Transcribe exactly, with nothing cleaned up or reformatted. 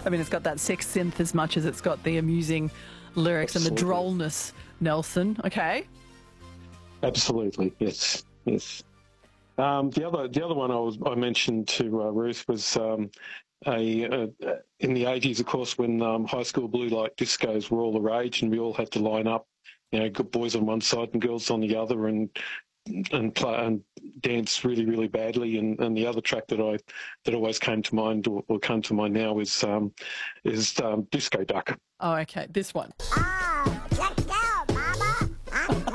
I mean, it's got that sex synth as much as it's got the amusing lyrics Absolutely. and the drollness, Nelson. Okay. Absolutely, yes, yes. Um, the other, the other one I was I mentioned to uh, Ruth was um, a uh, in the eighties, of course, when um, high school blue light discos were all the rage, and we all had to line up, you know, good boys on one side and girls on the other, and and play and dance really, really badly. And, and the other track that I that always came to mind or, or come to mind now is um, is um, Disco Duck. Oh, okay. This one. Ah!